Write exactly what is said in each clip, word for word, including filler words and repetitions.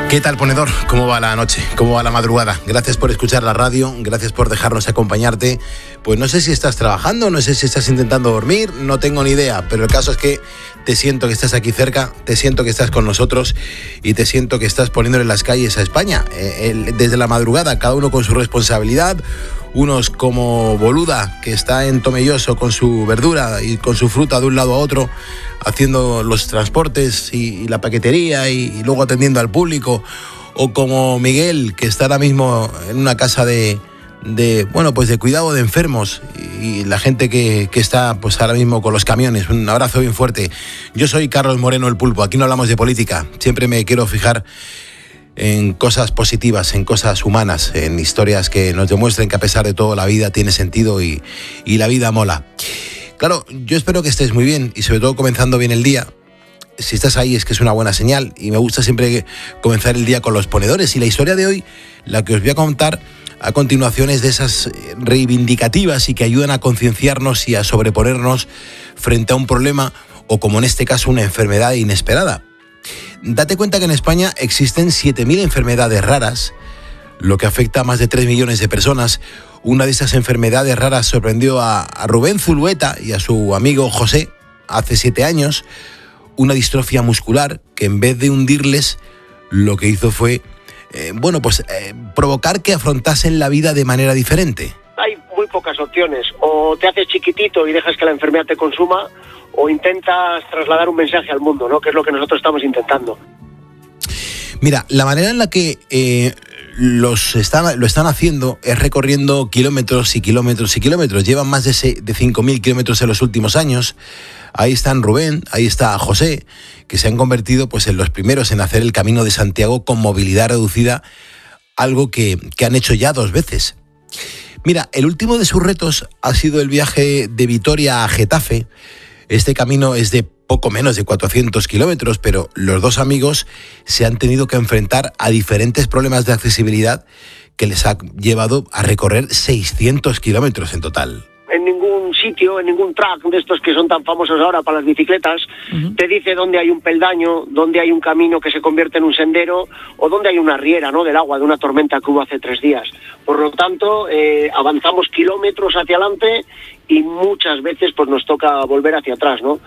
¿Qué tal, ponedor? ¿Cómo va la noche? ¿Cómo va la madrugada? Gracias por escuchar la radio, gracias por dejarnos acompañarte. Pues no sé si estás trabajando, no sé si estás intentando dormir, no tengo ni idea, pero el caso es que te siento que estás aquí cerca, te siento que estás con nosotros y te siento que estás poniéndole las calles a España. Eh, el, desde la madrugada, cada uno con su responsabilidad, unos como Boluda, que está en Tomelloso con su verdura y con su fruta de un lado a otro, haciendo los transportes y, y la paquetería y, y luego atendiendo al público, o como Miguel, que está ahora mismo en una casa de, de bueno, pues de cuidado de enfermos, y, y la gente que, que está pues ahora mismo con los camiones. Un abrazo bien fuerte. Yo soy Carlos Moreno, el Pulpo. Aquí no hablamos de política, siempre me quiero fijar en cosas positivas, en cosas humanas, en historias que nos demuestren que a pesar de todo la vida tiene sentido y, y la vida mola. Claro, yo espero que estés muy bien y sobre todo comenzando bien el día. Si estás ahí es que es una buena señal y me gusta siempre comenzar el día con los ponedores. Y la historia de hoy, la que os voy a contar a continuación, es de esas reivindicativas y que ayudan a concienciarnos y a sobreponernos frente a un problema o, como en este caso, una enfermedad inesperada. Date cuenta que en España existen siete mil enfermedades raras, lo que afecta a más de tres millones de personas. Una de esas enfermedades raras sorprendió a, a Rubén Zulueta y a su amigo José hace siete años, una distrofia muscular que, en vez de hundirles, lo que hizo fue, eh, bueno, pues eh, provocar que afrontasen la vida de manera diferente. Hay muy pocas opciones: o te haces chiquitito y dejas que la enfermedad te consuma, o intentas trasladar un mensaje al mundo, ¿no? Que es lo que nosotros estamos intentando. Mira, la manera en la que eh, los están, lo están haciendo es recorriendo kilómetros y kilómetros y kilómetros. Llevan más de, se, de cinco mil kilómetros en los últimos años. Ahí están Rubén, ahí está José, que se han convertido pues en los primeros en hacer el Camino de Santiago con movilidad reducida, algo que, que han hecho ya dos veces. Mira, el último de sus retos ha sido el viaje de Vitoria a Getafe. Este camino es de poco menos de cuatrocientos kilómetros, pero los dos amigos se han tenido que enfrentar a diferentes problemas de accesibilidad que les ha llevado a recorrer seiscientos kilómetros en total. En ningún sitio, en ningún track de estos que son tan famosos ahora para las bicicletas, uh-huh, te dice dónde hay un peldaño, dónde hay un camino que se convierte en un sendero, o dónde hay una riera, ¿no?, del agua de una tormenta que hubo hace tres días. Por lo tanto, eh, avanzamos kilómetros hacia adelante y muchas veces pues nos toca volver hacia atrás, ¿no?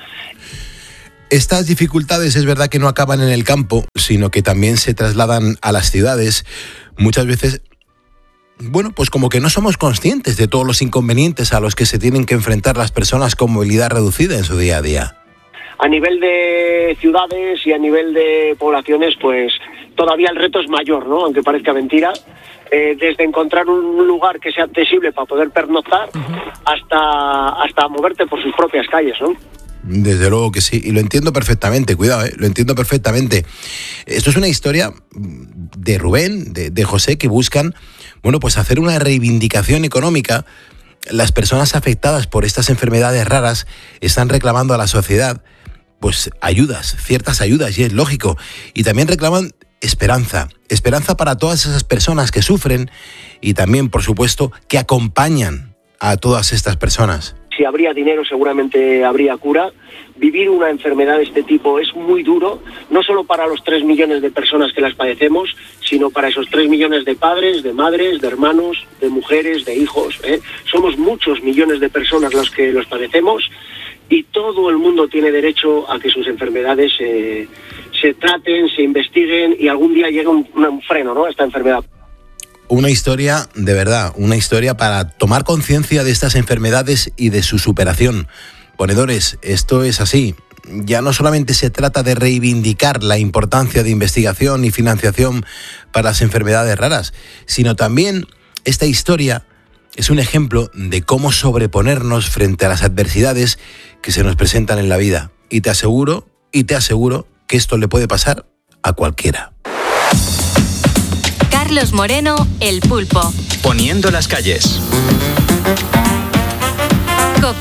Estas dificultades es verdad que no acaban en el campo, sino que también se trasladan a las ciudades. Muchas veces, bueno, pues como que no somos conscientes de todos los inconvenientes a los que se tienen que enfrentar las personas con movilidad reducida en su día a día. A nivel de ciudades y a nivel de poblaciones, pues todavía el reto es mayor, ¿no?, aunque parezca mentira. Eh, desde encontrar un lugar que sea accesible para poder pernoctar, uh-huh, hasta, hasta moverte por sus propias calles, ¿no? Desde luego que sí, y lo entiendo perfectamente, cuidado, ¿eh? lo entiendo perfectamente. Esto es una historia de Rubén, de, de José, que buscan, bueno, pues hacer una reivindicación económica. Las personas afectadas por estas enfermedades raras están reclamando a la sociedad, pues ayudas, ciertas ayudas, y es lógico, y también reclaman esperanza, esperanza para todas esas personas que sufren y también, por supuesto, que acompañan a todas estas personas. Si habría dinero, seguramente habría cura. Vivir una enfermedad de este tipo es muy duro, no solo para los tres millones de personas que las padecemos, sino para esos tres millones de padres, de madres, de hermanos, de mujeres, de hijos, ¿eh? Somos muchos millones de personas los que los padecemos, y todo el mundo tiene derecho a que sus enfermedades eh, se traten, se investiguen y algún día llegue un, un freno, ¿no?, a esta enfermedad. Una historia, de verdad, una historia para tomar conciencia de estas enfermedades y de su superación. Ponedores, esto es así. Ya no solamente se trata de reivindicar la importancia de investigación y financiación para las enfermedades raras, sino también esta historia es un ejemplo de cómo sobreponernos frente a las adversidades que se nos presentan en la vida. Y te aseguro, y te aseguro que esto le puede pasar a cualquiera. Carlos Moreno, el Pulpo. Poniendo las calles.